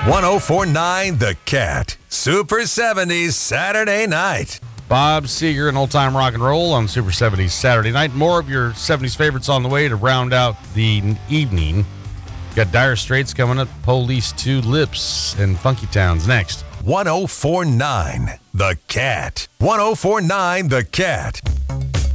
1049 The Cat. Super 70s Saturday night. Bob Seger and Old Time Rock and Roll on Super 70s Saturday night. More of your 70s favorites on the way to round out the evening. Got Dire Straits coming up, Police 2 Lips, and Funky Towns next. 1049 The Cat. 1049 The Cat.